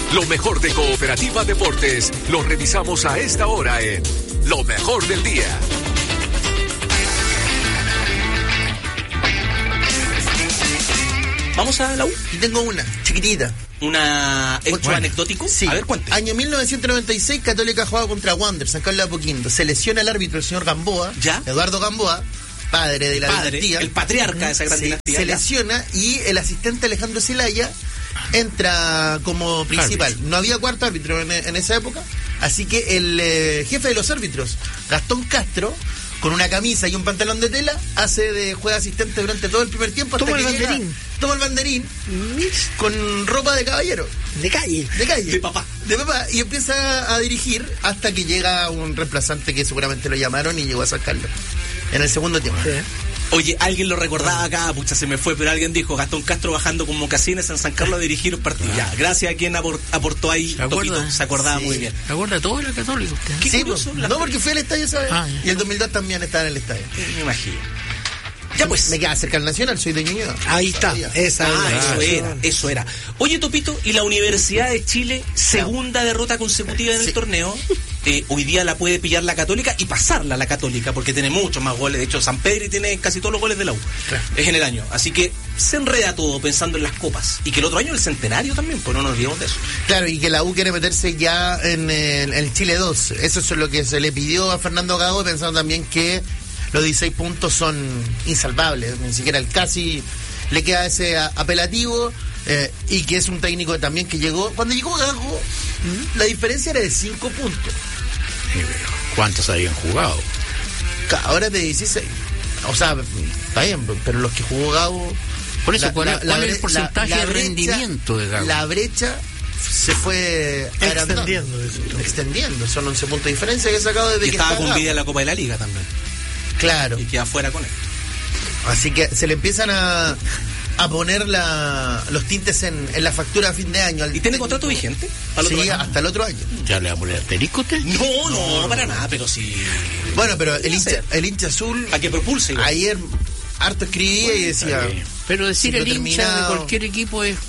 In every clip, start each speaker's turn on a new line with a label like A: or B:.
A: Lo mejor de Cooperativa Deportes lo revisamos a esta hora en Lo Mejor del Día.
B: Vamos a la U.
C: Y tengo una, chiquitita.
B: ¿Una hecho anecdótico?
C: Sí.
B: A ver, cuente.
C: Año 1996, Católica jugaba contra Wander, San Carlos de Apoquindo. Se lesiona el árbitro, el señor Gamboa,
B: ¿ya?
C: Eduardo Gamboa, padre de la dinastía.
B: El patriarca de esa gran dinastía.
C: Se lesiona y el asistente Alejandro Zelaya entra como principal. No había cuarto árbitro en esa época, así que el jefe de los árbitros, Gastón Castro, con una camisa y un pantalón de tela, juega asistente durante todo el primer tiempo.
D: Toma el banderín
C: con ropa de caballero.
D: De calle.
C: De papá, y empieza a dirigir hasta que llega un reemplazante que seguramente lo llamaron y llegó a sacarlo en el segundo tiempo.
D: Sí.
B: Oye, alguien lo recordaba acá, pucha, se me fue, pero alguien dijo, Gastón Castro bajando con mocasines en San Carlos a dirigir un partido. Ya, gracias a quien aportó ahí, Topito, se acordaba muy bien.
E: ¿Se acuerda todo el Católico usted?
B: Qué
C: sí,
B: curioso,
C: no, porque fui al estadio esa vez. Y el 2002 también estaba en el estadio.
B: Me imagino. Ya pues.
C: Me queda cerca al Nacional, soy de Ñuñoa.
D: Ahí está,
B: eso era. Oye, Topito, y la Universidad de Chile, segunda derrota consecutiva en el torneo. Hoy día la puede pillar la Católica y pasarla a la Católica, porque tiene muchos más goles. De hecho, San Pedro tiene casi todos los goles de la U. Claro. Es en el año. Así que se enreda todo pensando en las copas. Y que el otro año el centenario también, pues no nos olvidemos de eso.
C: Claro, y que la U quiere meterse ya en el Chile 2. Eso es lo que se le pidió a Fernando Gago, pensando también que los 16 puntos son insalvables. Ni siquiera el casi le queda ese apelativo. Y que es un técnico también que llegó. Cuando llegó Gago, la diferencia era de 5 puntos.
E: ¿Cuántos habían jugado?
C: Ahora es de 16. O sea, está bien, pero los que jugó Gago.
E: Por eso, ¿cuál es el porcentaje de rendimiento de Gago?
C: La brecha se fue extendiendo. Son 11 puntos de diferencia que he sacado desde que
B: estaba con vida en la Copa de la Liga también.
C: Claro.
B: Y queda fuera con él.
C: Así que se le empiezan a poner los tintes en la factura a fin de año.
B: ¿Y tiene contrato vigente?
C: Sí, hasta el otro año.
E: ¿Ya le va a poner asterisco usted?
B: No, para nada, pero sí.
C: Bueno, pero el hincha azul.
B: A que propulse. Igual.
C: Ayer harto escribía y decía.
E: Pero decir el hincha de cualquier equipo es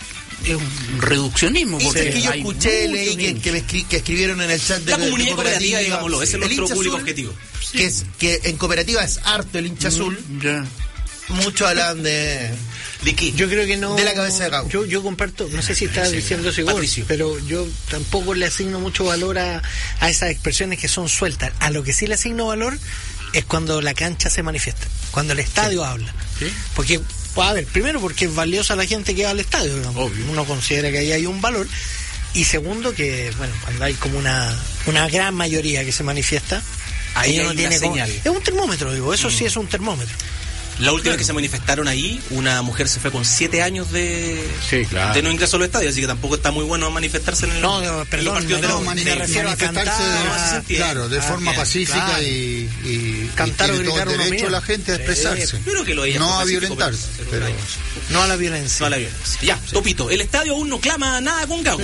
E: un reduccionismo.
C: Porque es que yo escuché, leí que escribieron en el chat de
B: la comunidad cooperativa, digámoslo, ese es nuestro público objetivo.
C: Que en cooperativa es harto el hincha azul.
E: Ya.
C: Muchos hablan ¿de qué?
D: Yo creo que no.
C: De la cabeza de Gago.
D: Yo comparto, no sé si estaba diciendo eso igual, pero yo tampoco le asigno mucho valor a esas expresiones que son sueltas. A lo que sí le asigno valor es cuando la cancha se manifiesta, cuando el estadio habla. ¿Sí? Porque, a ver, primero porque es valiosa la gente que va al estadio, digamos. Obvio. Uno considera que ahí hay un valor. Y segundo que, bueno, cuando hay como una gran mayoría que se manifiesta, ahí uno tiene señal. Es un termómetro, digo, eso sí es un termómetro.
B: La última vez que se manifestaron ahí, una mujer se fue con 7 años de no ingreso al estadio, así que tampoco está muy bueno manifestarse en el
D: partido. Me refiero a cantar,
F: claro, de forma pacífica, claro. y
D: cantar
F: y
D: o gritar
F: todo el derecho a la gente a expresarse.
B: Creo que
F: no a violentarse.
D: No a la violencia.
B: Ya, Topito, el estadio aún no clama nada con Gago.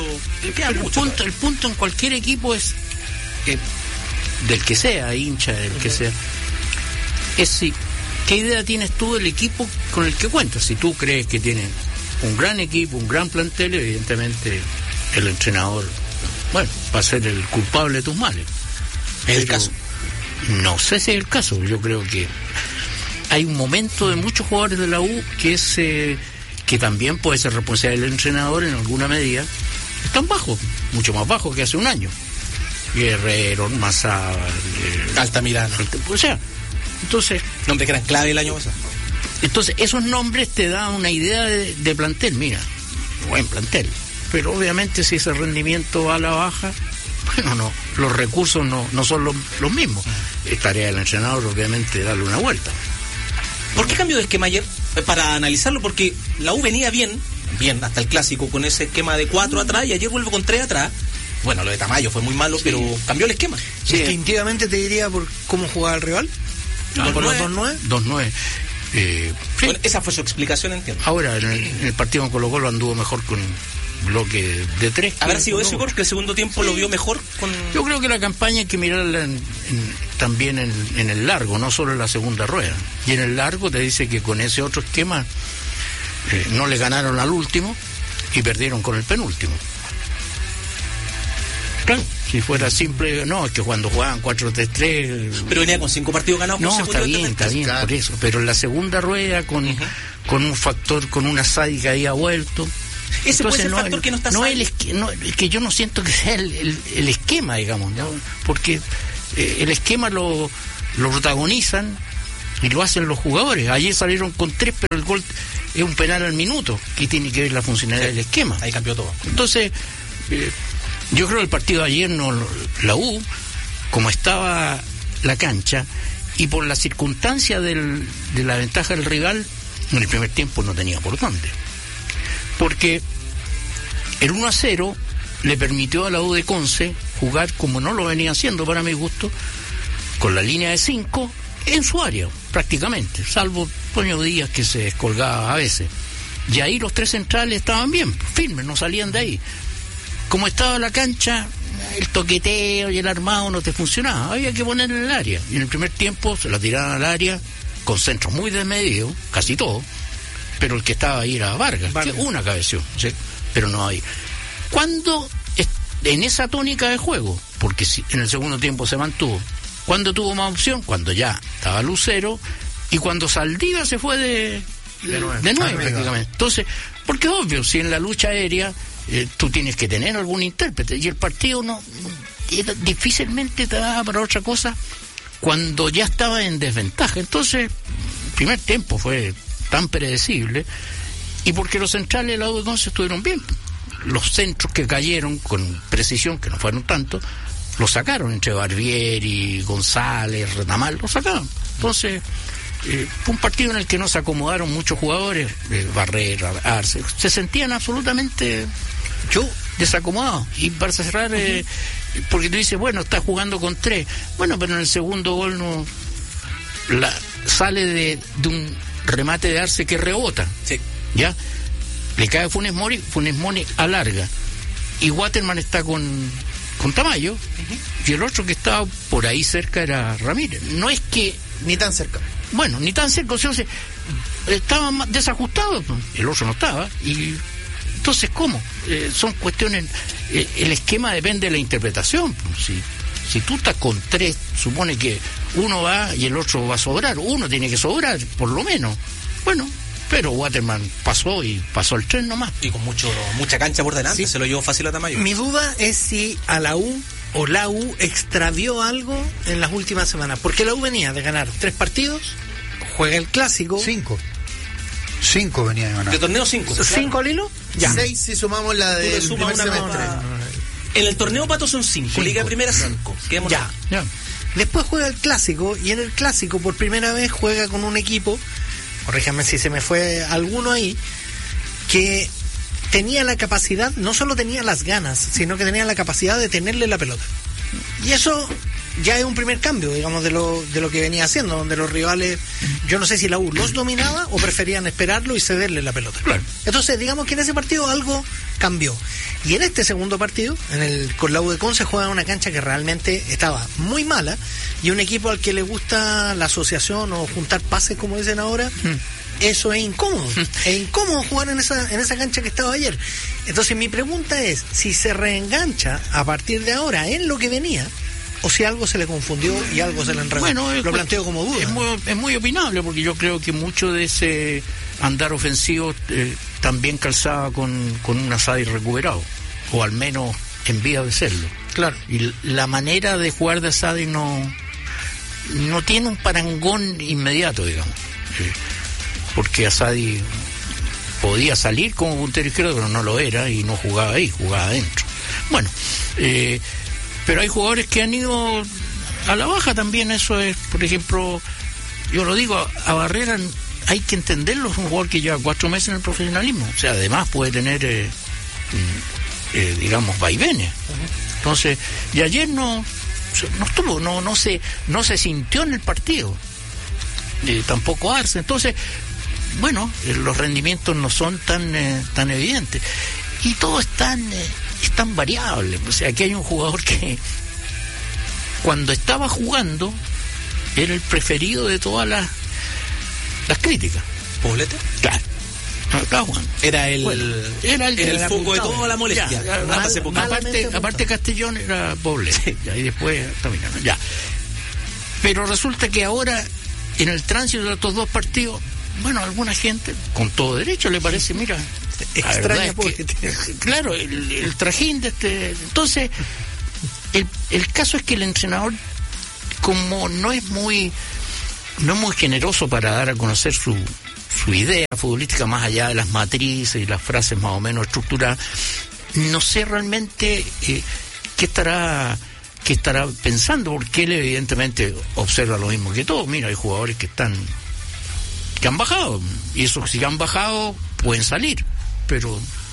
E: El punto en cualquier equipo es del que sea, hincha, del que sea, es si ¿qué idea tienes tú del equipo con el que cuentas? Si tú crees que tienen un gran equipo, un gran plantel, evidentemente el entrenador, va a ser el culpable de tus males.
B: ¿Es el caso?
E: No sé si es el caso. Yo creo que hay un momento de muchos jugadores de la U que es que también puede ser responsabilidad del entrenador en alguna medida. Están bajos, mucho más bajos que hace un año. Guerrero, Mazábal,
B: Altamirano.
E: O sea, entonces,
B: nombres que eran clave el año pasado.
E: Entonces, esos nombres te dan una idea de plantel. Mira, buen plantel. Pero obviamente si ese rendimiento va a la baja, no, los recursos no son los mismos. Es tarea del entrenador, obviamente, darle una vuelta.
B: ¿Por qué cambió de esquema ayer? Para analizarlo, porque la U venía bien hasta el clásico con ese esquema de 4 atrás y ayer vuelve con 3 atrás. Bueno, lo de Tamayo fue muy malo, pero cambió el esquema.
D: Sí. Instintivamente te diría por cómo jugaba el rival. ¿Con los 2-9?
E: 2-9.
B: Bueno, esa fue su explicación, entiendo.
E: Ahora, en el partido con Colo-Colo anduvo mejor con bloque de 3.
B: ¿Habrá sido eso, Igor, que el segundo tiempo lo vio mejor?
E: Yo creo que la campaña hay que mirarla también en el largo, no solo en la segunda rueda. Y en el largo te dice que con ese otro esquema no le ganaron al último y perdieron con el penúltimo. Claro, si fuera simple, no, es que cuando jugaban 4-3-3...
B: Pero venía con 5 partidos ganados.
E: No, está bien, claro, por eso. Pero en la segunda rueda, con un factor, con una Asadi que había vuelto...
B: Ese puede ser el factor que no está
E: es que yo no siento que sea el esquema, digamos, ¿no? Porque el esquema lo protagonizan y lo hacen los jugadores. Ayer salieron con 3, pero el gol es un penal al minuto, que tiene que ver la funcionalidad del esquema.
B: Ahí cambió todo.
E: Entonces, yo creo que el partido de ayer, la U, como estaba la cancha, y por la circunstancia de la ventaja del rival, en el primer tiempo no tenía por dónde. Porque el 1-0 le permitió a la U de Conce jugar como no lo venía haciendo, para mi gusto, con la línea de 5 en su área, prácticamente, salvo Toño Díaz, que se descolgaba a veces. Y ahí los 3 centrales estaban bien, firmes, no salían de ahí. Como estaba la cancha, el toqueteo y el armado no te funcionaba, había que ponerlo en el área. Y en el primer tiempo se la tiraban al área, con centros muy desmedidos, casi todo. Pero el que estaba ahí era Vargas. Que una cabeció, ¿sí? Pero no hay. ¿Cuándo, en esa tónica de juego, porque en el segundo tiempo se mantuvo, cuando tuvo más opción? Cuando ya estaba Lucero y cuando Saldívar se fue de nuevo prácticamente. Entonces, porque es obvio, si en la lucha aérea tú tienes que tener algún intérprete, y el partido difícilmente te daba para otra cosa cuando ya estaba en desventaja. Entonces, el primer tiempo fue tan predecible, y porque los centrales de la U de Conce estuvieron bien. Los centros que cayeron con precisión, que no fueron tantos, los sacaron entre Barbieri, González, Retamal, los sacaron. Entonces, fue un partido en el que no se acomodaron muchos jugadores, Barrera, Arce, se sentían absolutamente desacomodados. Y para cerrar, porque tú dices, bueno, está jugando con 3, bueno, pero en el segundo gol sale de un remate de Arce que rebota,
B: sí.
E: ¿Ya? Le cae Funes Mori alarga, y Waterman está con Tamayo, y el otro que estaba por ahí cerca era Ramírez. No es que...
C: Ni tan cerca.
E: Bueno, ni tan cerca, o sea, estaban desajustados, el otro no estaba, y entonces, ¿cómo? Son cuestiones... el esquema depende de la interpretación. Si tú estás con 3, supone que uno va y el otro va a sobrar. Uno tiene que sobrar, por lo menos. Bueno, pero Waterman pasó el tren nomás.
B: Y con mucha cancha por delante, se lo llevó fácil a Tamayo.
D: Mi duda es si a la U extravió algo en las últimas semanas. Porque la U venía de ganar 3 partidos, juega el clásico.
F: 5 venía de ganar.
B: ¿De torneo 5?
D: ¿5 al hilo?
C: Ya. 6 si sumamos la del primer semestre.
B: En el torneo Pato son 5, Liga Primera 5.
D: Ya. Después juega el clásico, y en el clásico por primera vez juega con un equipo, corríjame si se me fue alguno ahí, que tenía la capacidad, no solo tenía las ganas, sino que tenía la capacidad de tenerle la pelota. Y eso ya es un primer cambio, digamos, de lo que venía haciendo, donde los rivales, yo no sé si la U los dominaba o preferían esperarlo y cederle la pelota.
E: Claro.
D: Entonces, digamos que en ese partido algo cambió. Y en este segundo partido, con la U de Conce, juega en una cancha que realmente estaba muy mala, y un equipo al que le gusta la asociación o juntar pases, como dicen ahora, eso es incómodo. Es incómodo jugar en esa cancha que estaba ayer. Entonces mi pregunta es, si se reengancha a partir de ahora en lo que venía, o si algo se le confundió y algo se le enredó.
E: Bueno,
D: lo planteo como duda.
E: Es muy opinable, porque yo creo que mucho de ese andar ofensivo también calzaba con un Asadi recuperado, o al menos en vía de serlo.
D: Claro.
E: Y la manera de jugar de Asadi no tiene un parangón inmediato, digamos. Porque Asadi podía salir como puntero izquierdo, pero no lo era, y no jugaba ahí, jugaba adentro. Bueno, pero hay jugadores que han ido a la baja también. Eso es, por ejemplo, yo lo digo, a Barrera hay que entenderlo, es un jugador que lleva 4 meses en el profesionalismo, o sea, además puede tener digamos, vaivenes. Entonces, y ayer no estuvo, no se sintió en el partido, tampoco Arce. Entonces, bueno, los rendimientos no son tan evidentes, y todo es tan variable. O sea, aquí hay un jugador que cuando estaba jugando era el preferido de todas las críticas.
B: ¿Poblete?
E: Claro. Estaba jugando.
B: Era el foco de
E: apuntado.
B: toda la molestia.
E: Aparte Castellón era poblete. Y después terminaron. Ya. Pero resulta que ahora, en el tránsito de estos dos partidos, bueno, a alguna gente, con todo derecho, le parece, mira,
D: extraña
E: claro, el trajín de este. Entonces, el caso es que el entrenador, como no es muy generoso para dar a conocer su idea futbolística más allá de las matrices y las frases más o menos estructuradas, no sé realmente qué estará pensando, porque él evidentemente observa lo mismo que todos. Mira, hay jugadores que han bajado, y esos que han bajado pueden salir, pero